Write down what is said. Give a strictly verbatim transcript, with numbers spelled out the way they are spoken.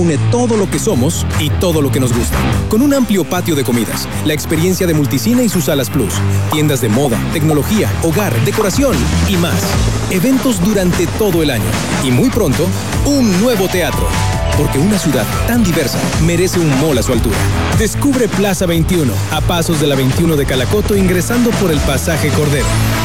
reúne todo lo que somos y todo lo que nos gusta. Con un amplio patio de comidas, la experiencia de Multicine y sus salas Plus, tiendas de moda, tecnología, hogar, decoración y más. Eventos durante todo el año. Y muy pronto, un nuevo teatro. Porque una ciudad tan diversa merece un mall a su altura. Descubre Plaza veintiuno, a pasos de la veintiuno de Calacoto, ingresando por el Pasaje Cordero.